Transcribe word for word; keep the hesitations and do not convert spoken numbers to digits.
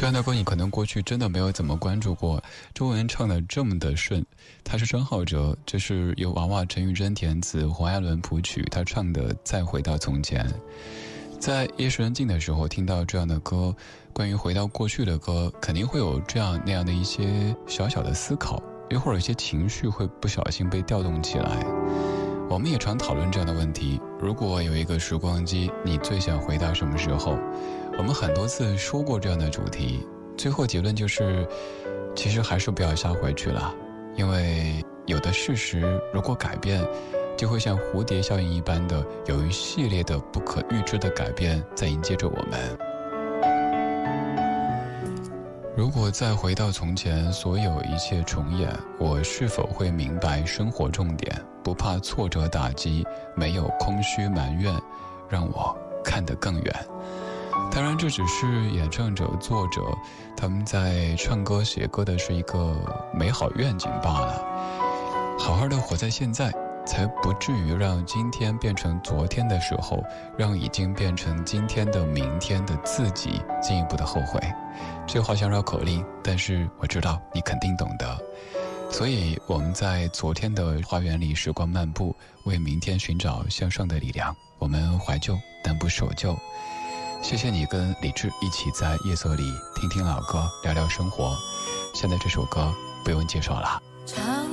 这样的歌你可能过去真的没有怎么关注过，中文唱的这么的顺。他是张浩哲，这是由娃娃陈玉珍填词，黄亚伦谱曲，他唱的《再回到从前》。在夜深人静的时候听到这样的歌，关于回到过去的歌，肯定会有这样那样的一些小小的思考，又或者一些情绪会不小心被调动起来。我们也常讨论这样的问题，如果有一个时光机，你最想回到什么时候？我们很多次说过这样的主题，最后结论就是其实还是不要瞎回去了，因为有的事实如果改变，就会像蝴蝶效应一般的有一系列的不可预知的改变在迎接着我们。如果再回到从前，所有一切重演，我是否会明白生活重点，不怕挫折打击，没有空虚埋怨，让我看得更远。当然这只是演唱者作者他们在唱歌写歌的是一个美好愿景罢了。好好的活在现在，才不至于让今天变成昨天的时候，让已经变成今天的明天的自己进一步的后悔。这话像绕口令，但是我知道你肯定懂得。所以我们在昨天的花园里时光漫步，为明天寻找向上的力量。我们怀旧但不守旧。谢谢你跟李志一起在夜色里听听老歌，聊聊生活。现在这首歌不用介绍了。